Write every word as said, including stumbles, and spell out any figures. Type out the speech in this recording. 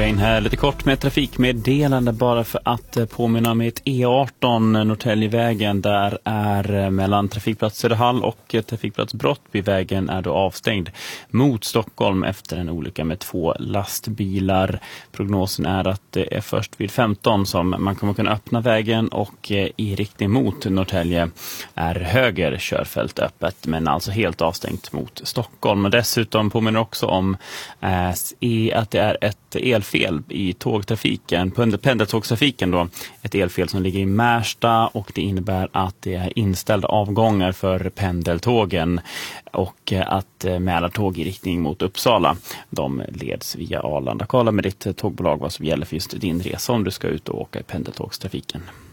in här lite kort med trafikmeddelande bara för att påminna om ett E arton Norrtäljevägen. Där är mellan trafikplats Söderhall och trafikplats Brottbyvägen är då avstängd mot Stockholm efter en olycka med två lastbilar. Prognosen är att det är först vid femton som man kommer kunna öppna vägen, och i riktning mot Norrtälje är höger körfält öppet men alltså helt avstängt mot Stockholm. Och dessutom påminner också om eh, att det är ett elfel i tågtrafiken, pendeltågstrafiken då, ett elfel som ligger i Märsta, och det innebär att det är inställda avgångar för pendeltågen och att Mälartåg i riktning mot Uppsala, de leds via Arlanda. Kolla med ditt tågbolag vad som gäller för just din resa om du ska ut och åka i pendeltågstrafiken.